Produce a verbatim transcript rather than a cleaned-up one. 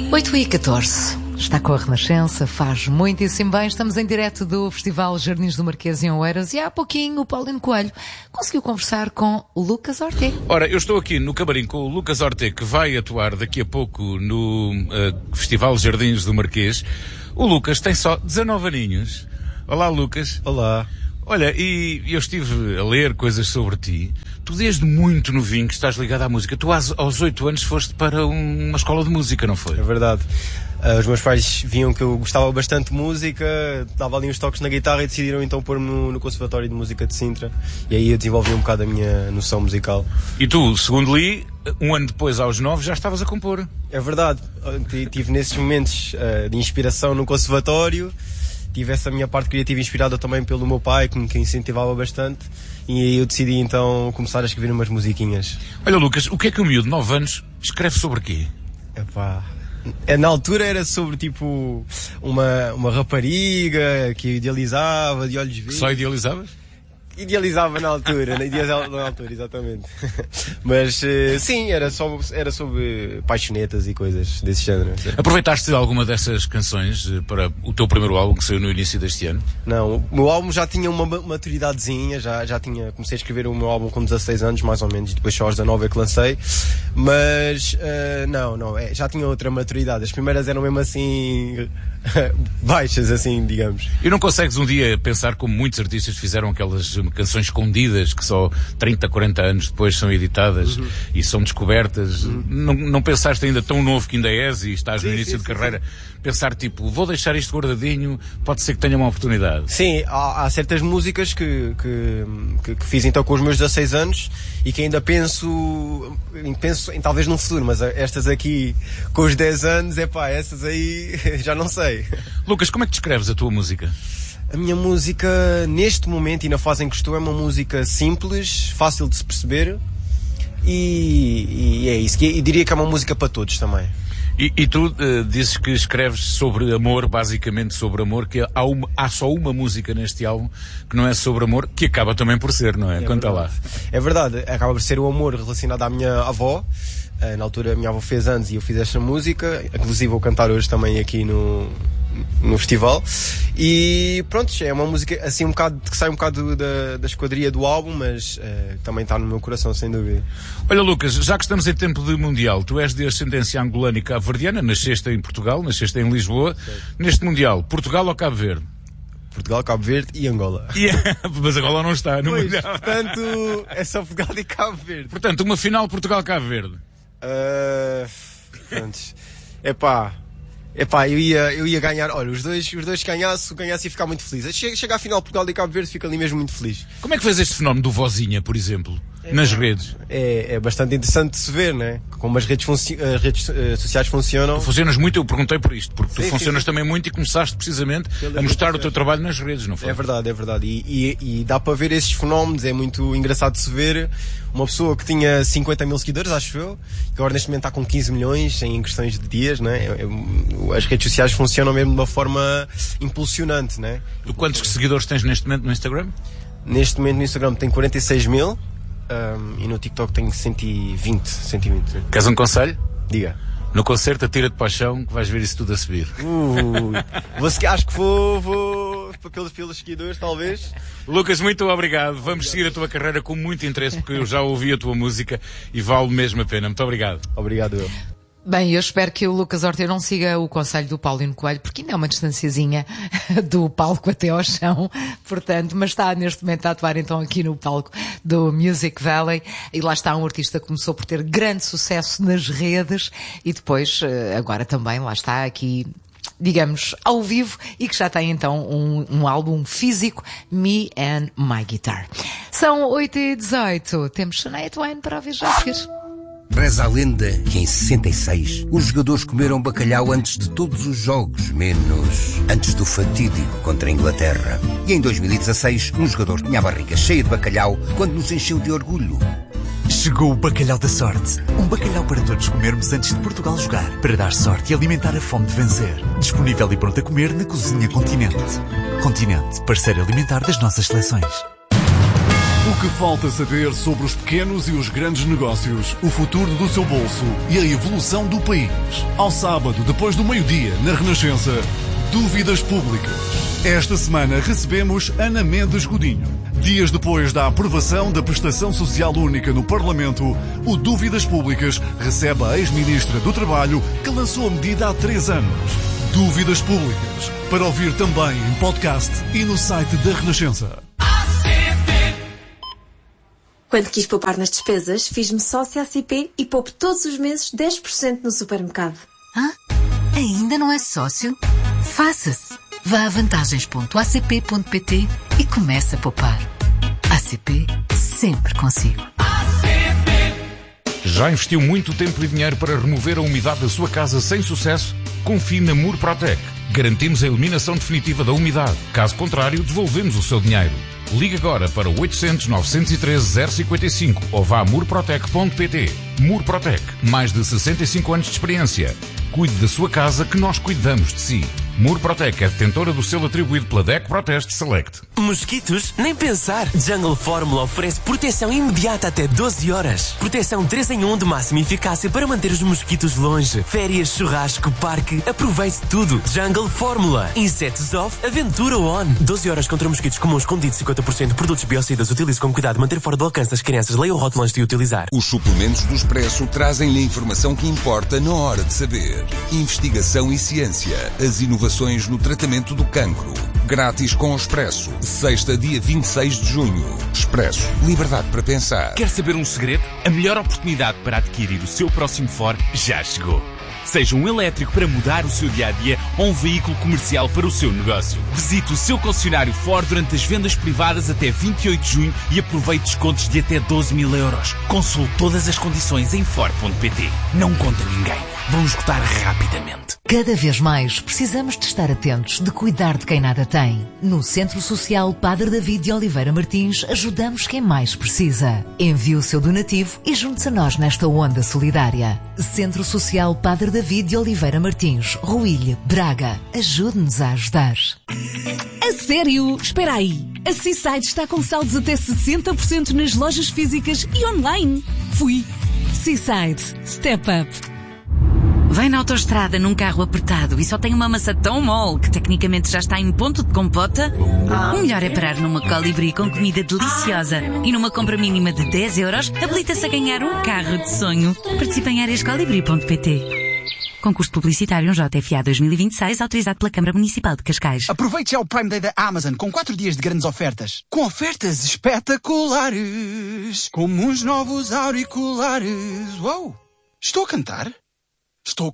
oito e catorze. Está com a Renascença, faz muitíssimo bem. Estamos em direto do Festival Jardins do Marquês em Oeiras e há pouquinho o Paulino Coelho conseguiu conversar com o Lucas Ortega. Ora, eu estou aqui no camarim com o Lucas Ortega, que vai atuar daqui a pouco no uh, Festival Jardins do Marquês. O Lucas tem só dezanove aninhos. Olá, Lucas. Olá. Olha, e eu estive a ler coisas sobre ti. Tu desde muito novinho que estás ligado à música. Tu aos oito anos foste para uma escola de música, não foi? É verdade. Uh, os meus pais viam que eu gostava bastante de música, dava ali uns toques na guitarra e decidiram então pôr-me no, no Conservatório de Música de Sintra. E aí eu desenvolvi um bocado a minha noção musical. E tu, segundo li, um ano depois, aos nove, já estavas a compor. É verdade. Tive nesses momentos uh, de inspiração no Conservatório. Tive essa minha parte criativa inspirada também pelo meu pai, que me incentivava bastante, e aí eu decidi então começar a escrever umas musiquinhas. Olha, Lucas, o que é que o miúdo de nove anos escreve sobre quê? Epá, na altura era sobre tipo uma, uma rapariga que eu idealizava, de olhos verdes. Só idealizavas? Idealizava na altura, idealizava na altura, exatamente. Mas sim, era, só, era sobre paixonetas e coisas desse género. Aproveitaste alguma dessas canções para o teu primeiro álbum que saiu no início deste ano? Não, o meu álbum já tinha uma maturidadezinha, já, já tinha, comecei a escrever o meu álbum com dezasseis anos, mais ou menos, e depois só aos dezanove é que lancei. Mas uh, não, não, é, já tinha outra maturidade. As primeiras eram mesmo assim baixas, assim, digamos. E não consegues um dia pensar como muitos artistas fizeram aquelas canções escondidas que só trinta, quarenta anos depois são editadas uhum. e são descobertas? Uhum. Não, não pensaste ainda tão novo que ainda és e estás sim, no início sim, de sim, carreira, sim. pensar tipo, vou deixar isto guardadinho, pode ser que tenha uma oportunidade? Sim, há, há certas músicas que, que, que, que fiz então com os meus dezasseis anos e que ainda penso, penso em talvez num futuro, mas estas aqui com os dez anos, é pá, essas aí já não sei. Lucas, como é que descreves a tua música? A minha música, neste momento e na fase em que estou, é uma música simples, fácil de se perceber e, e é isso. E diria que é uma música para todos também. E, e tu uh, dizes que escreves sobre amor, basicamente sobre amor, que há, uma, há só uma música neste álbum que não é sobre amor, que acaba também por ser, não é? é Conta verdade. lá. É verdade, acaba por ser o amor relacionado à minha avó. Na altura a minha avó fez anos e eu fiz esta música, inclusive vou cantar hoje também aqui no, no festival. E pronto, é uma música assim um bocado, que sai um bocado da, da esquadria do álbum, mas uh, também está no meu coração, sem dúvida. Olha, Lucas, já que estamos em tempo de Mundial, tu és de ascendência angolana e cabo-verdiana, nasceste em Portugal, nasceste em Lisboa. Sim. Neste Mundial, Portugal ou Cabo Verde? Portugal, Cabo Verde e Angola. Yeah, mas Angola não está no pois, Mundial. Portanto, é só Portugal e Cabo Verde. Portanto, uma final Portugal-Cabo Verde. Uh, prontos. Epá, epá, eu ia, eu ia ganhar. Olha, os dois, os dois ganhasse, ganhasse ia ficar muito feliz. Chega, chega à final Portugal e Cabo Verde, fica ali mesmo muito feliz. Como é que fez este fenómeno do Vozinha, por exemplo, é, nas redes? É, é bastante interessante de se ver, né? Como as redes, funci- as redes uh, sociais funcionam. Tu funcionas muito, eu perguntei por isto, porque tu sim, funcionas sim, também muito e começaste precisamente Pelas a mostrar o teu trabalho nas redes, não foi? É verdade, é verdade. E, e, e dá para ver esses fenómenos, é muito engraçado de se ver. Uma pessoa que tinha cinquenta mil seguidores, acho eu, que agora neste momento está com quinze milhões em questões de dias, né? É, é, as redes sociais funcionam mesmo de uma forma impulsionante, né? Quantos seguidores tens neste momento no Instagram? Neste momento no Instagram tenho quarenta e seis mil um, e no TikTok tenho cento e vinte. Queres um conselho? Diga. No concerto atira-te para o chão que vais ver isso tudo a subir. Uh, vou, acho que vou, vou pelos, pelos seguidores, talvez. Lucas, muito obrigado. Vamos obrigado. seguir a tua carreira com muito interesse, porque eu já ouvi a tua música e vale mesmo a pena. Muito obrigado. Obrigado, eu. Bem, eu espero que o Lucas Ortega não siga o conselho do Paulino Coelho, porque ainda é uma distanciazinha do palco até ao chão, portanto, mas está neste momento a atuar então aqui no palco do Music Valley, e lá está um artista que começou por ter grande sucesso nas redes, e depois, agora também, lá está aqui, digamos, ao vivo, e que já tem então um, um álbum físico, Me and My Guitar. São oito e dezoito, temos Shania Twain para ouvir já a seguir. Reza a lenda que em sessenta e seis os jogadores comeram bacalhau antes de todos os jogos, menos antes do fatídico contra a Inglaterra. E em dois mil e dezasseis um jogador tinha a barriga cheia de bacalhau quando nos encheu de orgulho. Chegou o Bacalhau da Sorte. Um bacalhau para todos comermos antes de Portugal jogar, para dar sorte e alimentar a fome de vencer. Disponível e pronto a comer na Cozinha Continente. Continente, parceiro alimentar das nossas seleções. O que falta saber sobre os pequenos e os grandes negócios, o futuro do seu bolso e a evolução do país. Ao sábado, depois do meio-dia, na Renascença, Dúvidas Públicas. Esta semana recebemos Ana Mendes Godinho. Dias depois da aprovação da Prestação Social Única no Parlamento, o Dúvidas Públicas recebe a ex-ministra do Trabalho, que lançou a medida há três anos. Dúvidas Públicas, para ouvir também em podcast e no site da Renascença. Quando quis poupar nas despesas, fiz-me sócia A C P e poupo todos os meses dez por cento no supermercado. Ah, ainda não é sócio? Faça-se! Vá a vantagens ponto a c p ponto p t e comece a poupar. A C P, sempre consigo. Já investiu muito tempo e dinheiro para remover a umidade da sua casa sem sucesso? Confie na Murprotec. Garantimos a eliminação definitiva da umidade. Caso contrário, devolvemos o seu dinheiro. Ligue agora para o oitocentos, novecentos e treze, zero cinquenta e cinco ou vá a murprotec ponto p t. Murprotec, mais de sessenta e cinco anos de experiência. Cuide da sua casa, que nós cuidamos de si. Murprotec é detentora do selo atribuído pela D E C Proteste Select. Mosquitos? Nem pensar! Jungle Fórmula oferece proteção imediata até doze horas. Proteção três em um de máxima eficácia para manter os mosquitos longe. Férias, churrasco, parque, aproveite tudo. Jungle Fórmula. Insetos off, aventura on. doze horas contra mosquitos comuns escondidos, cinquenta por cento. Produtos biocidas. Utilize com cuidado. Manter fora do alcance das crianças. Leia o rótulo antes de utilizar. Os suplementos do Expresso trazem-lhe a informação que importa na hora de saber. Investigação e ciência. As inovações no tratamento do cancro. Grátis com o Expresso. Sexta, dia vinte e seis de junho. Expresso. Liberdade para pensar. Quer saber um segredo? A melhor oportunidade para adquirir o seu próximo Ford já chegou. Seja um elétrico para mudar o seu dia-a-dia ou um veículo comercial para o seu negócio. Visite o seu concessionário Ford durante as vendas privadas até vinte e oito de junho e aproveite descontos de até doze mil euros. Consulte todas as condições em Ford ponto p t. Não conta ninguém. Vão esgotar rapidamente. Cada vez mais precisamos de estar atentos, de cuidar de quem nada tem. No Centro Social Padre David de Oliveira Martins ajudamos quem mais precisa. Envie o seu donativo e junte-se a nós nesta onda solidária. Centro Social Padre David de Oliveira Martins, Ruilhe, Braga. Ajude-nos a ajudar. A sério? Espera aí. A Seaside está com saldos até sessenta por cento nas lojas físicas e online. Fui. Seaside. Step up. Vem na autoestrada num carro apertado e só tem uma maçã tão mole que tecnicamente já está em ponto de compota? O melhor é parar numa Colibri com comida deliciosa e numa compra mínima de dez euros habilita-se a ganhar um carro de sonho. Participe em áreas colibri ponto p t. Concurso publicitário J F A dois mil e vinte e seis, autorizado pela Câmara Municipal de Cascais. Aproveite já o Prime Day da Amazon com quatro dias de grandes ofertas. Com ofertas espetaculares, como uns novos auriculares. Uou! Estou a cantar? Estou